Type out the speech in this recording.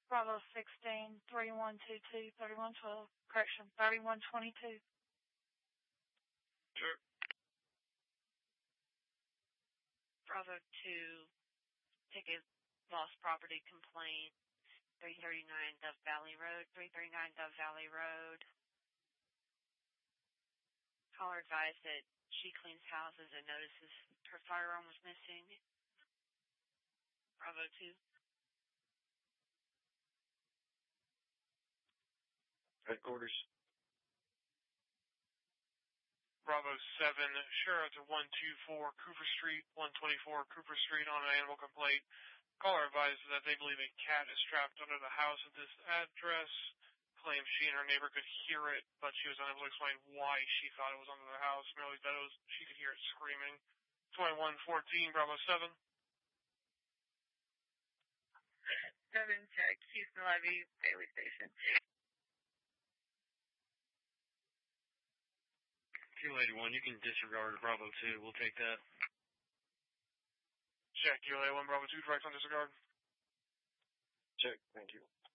Bravo 16, 3122, 3112. Correction, 3122. Sure. Bravo 2, take a lost property complaint, 339 Dove Valley Road, 339 Dove Valley Road. Caller advised that she cleans houses and notices her firearm was missing. Bravo 2. Headquarters. Bravo 7, Sheriff to 124 Cooper Street, 124 Cooper Street on an animal complaint. Caller advised that they believe a cat is trapped under the house at this address. Claims she and her neighbor could hear it, but she was unable to explain why she thought it was under the house. Merely that she could hear it screaming. 2114, Bravo 7. 7 check, Houston Levy, Bailey Station. Q81, you can disregard Bravo 2. We'll take that. Check, QLA1, Bravo 2, direct on disregard. Check, thank you.